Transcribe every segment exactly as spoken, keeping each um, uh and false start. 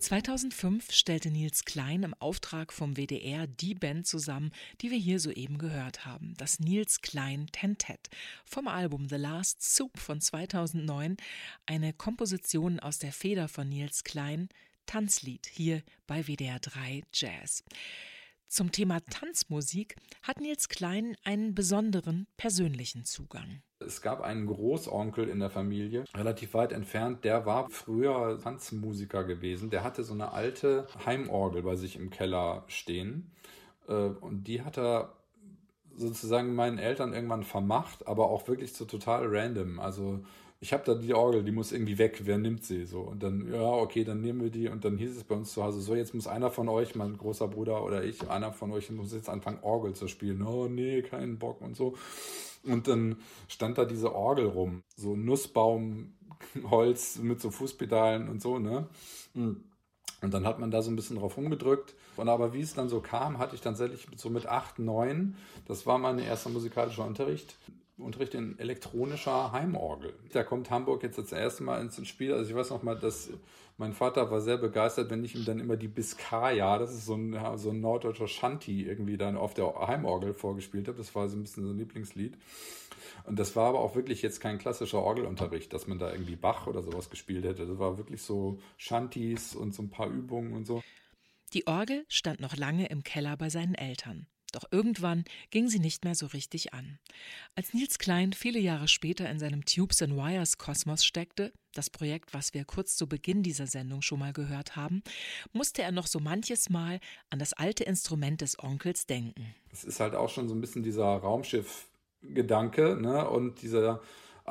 zweitausendfünf stellte Nils Klein im Auftrag vom W D R die Band zusammen, die wir hier soeben gehört haben, das Nils Klein Tentet vom Album The Last Soup von zweitausendneun, eine Komposition aus der Feder von Nils Klein, Tanzlied hier bei W D R drei Jazz. Zum Thema Tanzmusik hat Nils Klein einen besonderen persönlichen Zugang. Es gab einen Großonkel in der Familie, relativ weit entfernt, der war früher Tanzmusiker gewesen. Der hatte so eine alte Heimorgel bei sich im Keller stehen. Und die hat er sozusagen meinen Eltern irgendwann vermacht, aber auch wirklich so total random. Also ich habe da die Orgel, die muss irgendwie weg, wer nimmt sie? So. Und dann, ja, okay, dann nehmen wir die. Und dann hieß es bei uns zu Hause, so, jetzt muss einer von euch, mein großer Bruder oder ich, einer von euch muss jetzt anfangen, Orgel zu spielen. Oh nee, keinen Bock und so. Und dann stand da diese Orgel rum, so Nussbaumholz mit so Fußpedalen und so, ne? Und dann hat man da so ein bisschen drauf rumgedrückt. Und aber wie es dann so kam, hatte ich tatsächlich so mit acht, neun, das war mein erster musikalischer Unterricht, Unterricht in elektronischer Heimorgel. Da kommt Hamburg jetzt das erste Mal ins Spiel. Also ich weiß noch mal, dass mein Vater war sehr begeistert, wenn ich ihm dann immer die Biskaya, das ist so ein, so ein norddeutscher Shanty, irgendwie dann auf der Heimorgel vorgespielt habe. Das war so ein bisschen so ein Lieblingslied. Und das war aber auch wirklich jetzt kein klassischer Orgelunterricht, dass man da irgendwie Bach oder sowas gespielt hätte. Das war wirklich so Shantys und so ein paar Übungen und so. Die Orgel stand noch lange im Keller bei seinen Eltern. Doch irgendwann ging sie nicht mehr so richtig an. Als Nils Klein viele Jahre später in seinem Tubes and Wires Kosmos steckte, das Projekt, was wir kurz zu Beginn dieser Sendung schon mal gehört haben, musste er noch so manches Mal an das alte Instrument des Onkels denken. Es ist halt auch schon so ein bisschen dieser Raumschiff-Gedanke, ne? Und dieser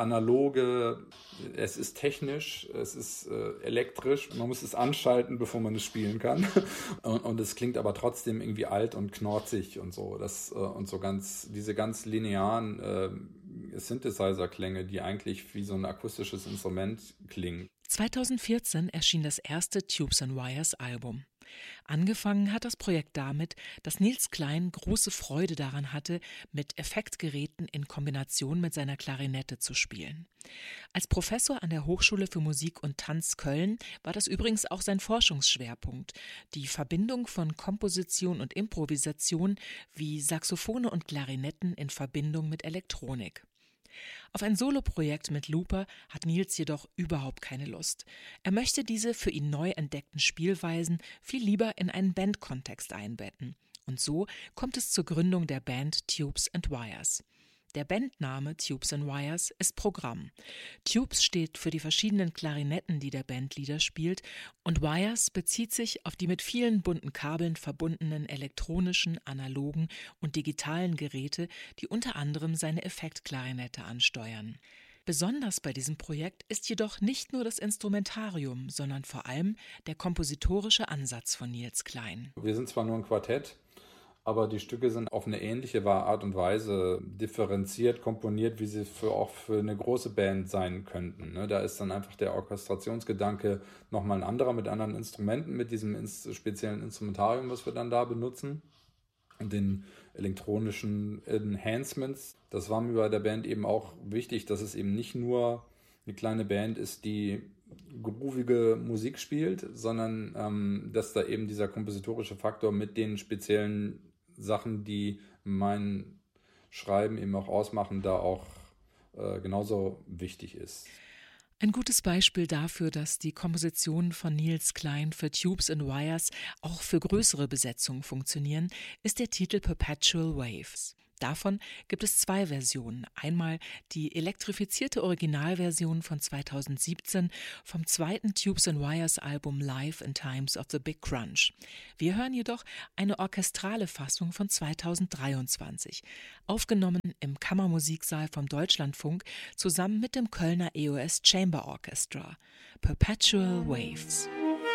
analoge, es ist technisch, es ist äh, elektrisch, man muss es anschalten, bevor man es spielen kann. Und, und es klingt aber trotzdem irgendwie alt und knorzig und so. Das, äh, und so ganz, diese ganz linearen äh, Synthesizer-Klänge, die eigentlich wie so ein akustisches Instrument klingen. zweitausendvierzehn erschien das erste Tubes and Wires Album. Angefangen hat das Projekt damit, dass Nils Klein große Freude daran hatte, mit Effektgeräten in Kombination mit seiner Klarinette zu spielen. Als Professor an der Hochschule für Musik und Tanz Köln war das übrigens auch sein Forschungsschwerpunkt, die Verbindung von Komposition und Improvisation wie Saxophone und Klarinetten in Verbindung mit Elektronik. Auf ein Soloprojekt mit Looper hat Nils jedoch überhaupt keine Lust. Er möchte diese für ihn neu entdeckten Spielweisen viel lieber in einen Bandkontext einbetten. Und so kommt es zur Gründung der Band Tubes and Wires. Der Bandname Tubes and Wires ist Programm. Tubes steht für die verschiedenen Klarinetten, die der Bandleader spielt, und Wires bezieht sich auf die mit vielen bunten Kabeln verbundenen elektronischen, analogen und digitalen Geräte, die unter anderem seine Effektklarinette ansteuern. Besonders bei diesem Projekt ist jedoch nicht nur das Instrumentarium, sondern vor allem der kompositorische Ansatz von Nils Klein. Wir sind zwar nur ein Quartett, aber die Stücke sind auf eine ähnliche Art und Weise differenziert, komponiert, wie sie für, auch für eine große Band sein könnten. Ne? Da ist dann einfach der Orchestrationsgedanke nochmal ein anderer mit anderen Instrumenten, mit diesem ins- speziellen Instrumentarium, was wir dann da benutzen. Und den elektronischen Enhancements. Das war mir bei der Band eben auch wichtig, dass es eben nicht nur eine kleine Band ist, die groovige Musik spielt, sondern ähm, dass da eben dieser kompositorische Faktor mit den speziellen Sachen, die mein Schreiben eben auch ausmachen, da auch äh, genauso wichtig ist. Ein gutes Beispiel dafür, dass die Kompositionen von Nils Klein für Tubes and Wires auch für größere Besetzungen funktionieren, ist der Titel Perpetual Waves. Davon gibt es zwei Versionen. Einmal die elektrifizierte Originalversion von zweitausendsiebzehn vom zweiten Tubes and Wires Album Live in Times of the Big Crunch. Wir hören jedoch eine orchestrale Fassung von zweitausenddreiundzwanzig, aufgenommen im Kammermusiksaal vom Deutschlandfunk zusammen mit dem Kölner E O S Chamber Orchestra. Perpetual Waves.